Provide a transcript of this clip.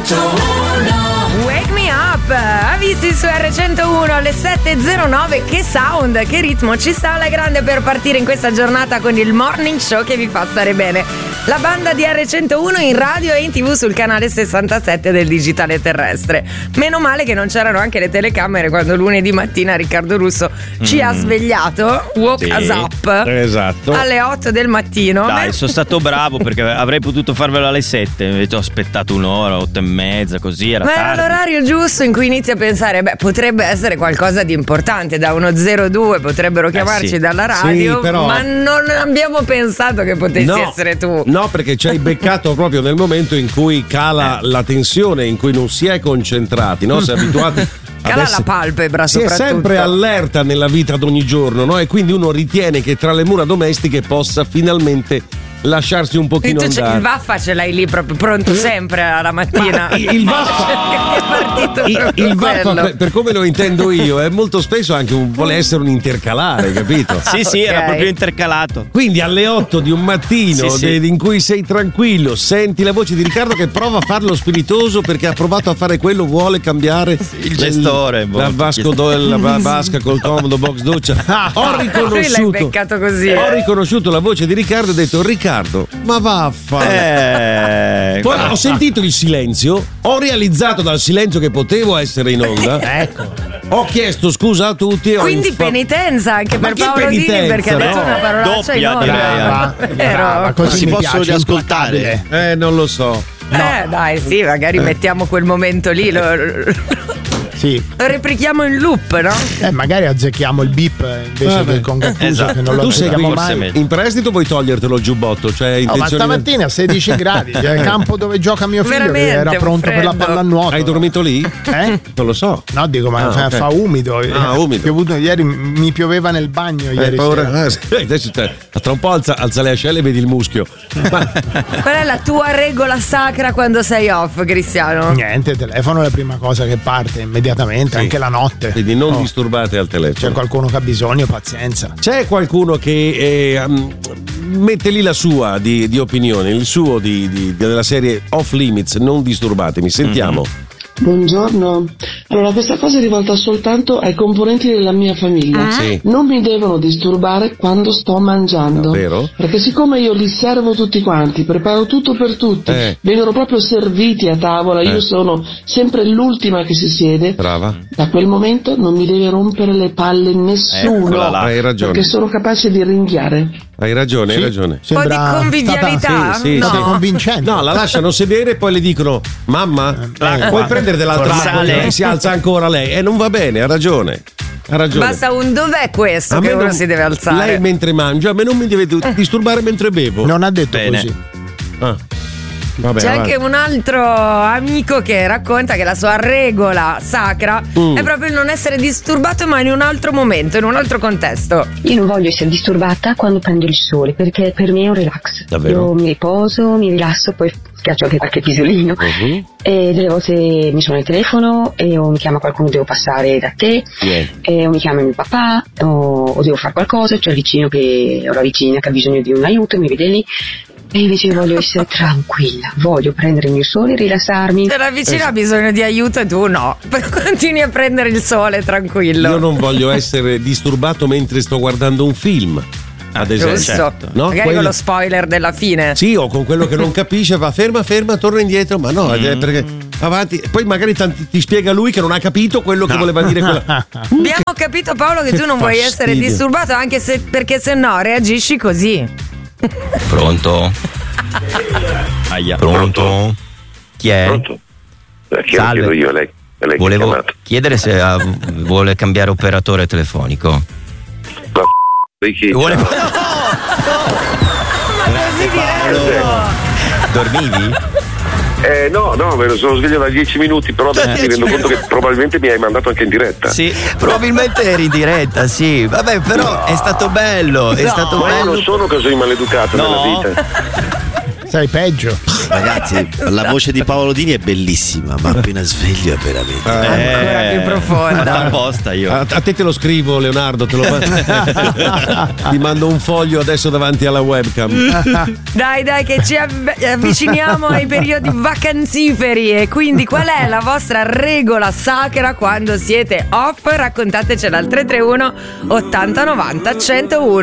Wake me up, avvisi su R101 alle 7.09. Che sound, che ritmo ci sta alla grande per partire in questa giornata con il morning show che vi fa stare bene. La banda di R101 in radio e in TV sul canale 67 del digitale terrestre. Meno male che non c'erano anche le telecamere quando lunedì mattina Riccardo Russo ci ha svegliato, woke us up, esatto, alle 8 del mattino. Dai, sono stato bravo perché avrei potuto farvelo alle 7, invece ho aspettato un'ora, 8:30, così era Ma tardi. era l'orario giusto in cui inizi a pensare, potrebbe essere qualcosa di importante, da uno 02 potrebbero chiamarci sì. dalla radio, Sì, però... ma non abbiamo pensato che potessi essere tu. No, perché ci hai beccato proprio nel momento in cui cala la tensione, in cui non si è concentrati, no? Si è abituati Cala la palpebra si è soprattutto. sempre allerta nella vita d'ogni giorno, no? E quindi uno ritiene che tra le mura domestiche possa finalmente lasciarsi un pochino tu andare. il vaffa ce l'hai lì proprio pronto sempre alla mattina. Ma il vaffa che è partito il quello. vaffa, per come lo intendo io, è molto spesso anche vuole essere un intercalare, capito? Sì, era proprio intercalato. Quindi alle 8 di un mattino Sì. in cui sei tranquillo, senti la voce di Riccardo che prova a farlo spiritoso perché ha provato a fare quello, vuole cambiare il gestore, la vasca col comodo box doccia. Ho riconosciuto la voce di Riccardo e ho detto: Riccardo, ma vaffa. Poi ho sentito il silenzio, ho realizzato dal silenzio che potevo essere in onda. Ecco. Ho chiesto scusa a tutti e quindi penitenza anche per Paolo Dini, perché ha detto una parolaccia in onda. Vero. Si possono riascoltare? Non lo so. Dai, sì, magari mettiamo quel momento lì, Sì. lo replichiamo in loop, no? Magari azzecchiamo il beep invece del congattuso, esatto. che non lo Tu sei azzecchiamo forse mai. meglio. in prestito, vuoi togliertelo il giubbotto? Cioè, Ma intenzione stamattina a 16 gradi, il campo dove gioca mio figlio, che Veramente era pronto per la freddo. pallanuoto. Hai dormito lì? Non lo so. No, dico, ma ok. fa umido. Umido. Ieri mi pioveva nel bagno. Ieri Paura. sera. Adesso tra un po' alza le ascelle e vedi il muschio. Qual è la tua regola sacra quando sei off, Cristiano? Niente, telefono è la prima cosa che parte immediatamente, anche la notte. Quindi non disturbate al telefono. C'è qualcuno che ha bisogno, pazienza. C'è qualcuno che mette lì la sua di opinione, il suo della serie Off Limits, non disturbatemi. Sentiamo. Buongiorno. Allora, questa cosa è rivolta soltanto ai componenti della mia famiglia. Sì. Non mi devono disturbare quando sto mangiando. Davvero? Perché siccome io li servo tutti quanti, preparo tutto per tutti, vengono proprio serviti a tavola, io sono sempre l'ultima che si siede. Brava. Da quel momento non mi deve rompere le palle nessuno. Hai ragione. Perché sono capace di ringhiare. Hai ragione. Un po' di convivialità? Sì, no. sì. Convincente. No, la lasciano sedere e poi le dicono: mamma, puoi prendere dell'altra acqua? E si alza ancora lei. E non va bene, ha ragione. Ha ragione. Basta dov'è questo A che me uno non- si deve alzare? Lei mentre mangia, a me non mi deve disturbare mentre bevo. Non ha detto Bene. così. Vabbè, C'è avanti. anche un altro amico che racconta che la sua regola sacra è proprio il non essere disturbato, ma in un altro momento, in un altro contesto. Io non voglio essere disturbata quando prendo il sole, perché per me è un relax. Davvero? Io mi riposo, mi rilasso, poi schiaccio anche qualche pisolino. E delle volte mi suona il telefono e o mi chiama qualcuno, devo passare da te, o mi chiama mio papà, o devo fare qualcosa, c'è il vicino o la vicina che ha bisogno di un aiuto, mi vede lì. E invece io voglio essere tranquilla, voglio prendere il mio sole e rilassarmi. Se la vicina ha bisogno di aiuto e tu no, continui a prendere il sole tranquillo. Io non voglio essere disturbato mentre sto guardando un film. Ad esempio, Giusto. No? Magari Quello- con lo spoiler della fine. Sì, o con quello che non capisce, va ferma, torna indietro, ma no, perché avanti. Poi magari ti spiega lui che non ha capito quello che voleva dire quella. Abbiamo capito, Paolo, che tu non vuoi essere fastidio. disturbato, anche se perché se no reagisci così. Pronto? Aia. Pronto? Chi è? Pronto? Salve. Chiedo io, lei che Volevo ha chiamato. chiedere se vuole cambiare operatore telefonico. Vuole... Ma così diretto. Dormivi? No, me ne sono sveglio da 10 minuti, però adesso mi rendo conto che probabilmente mi hai mandato anche in diretta. Sì, probabilmente eri in diretta, sì. Vabbè, però è stato bello, è stato Ma io bello. non sono così maleducato nella vita. Sei peggio. Ragazzi, la voce di Paolo Dini è bellissima, ma appena sveglio è veramente ancora più profonda. Apposta io. A te te lo scrivo, Leonardo, te lo ti mando un foglio adesso davanti alla webcam. Dai che ci avviciniamo ai periodi vacanziferi, e quindi qual è la vostra regola sacra quando siete off? Raccontatecela al 331 80 90 101.